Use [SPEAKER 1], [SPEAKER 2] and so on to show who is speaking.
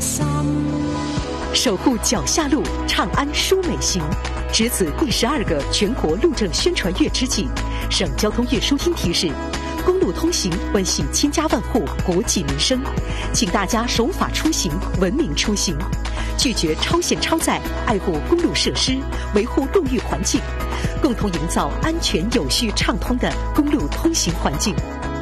[SPEAKER 1] 心。
[SPEAKER 2] 守护脚下路，畅安舒美行。值此第12个全国路政宣传月之际，省交通运输厅提示：公路通行关系千家万户国计民生，请大家守法出行，文明出行，拒绝超限超载，爱护公路设施，维护路域环境，共同营造安全有序畅通的公路通行环境。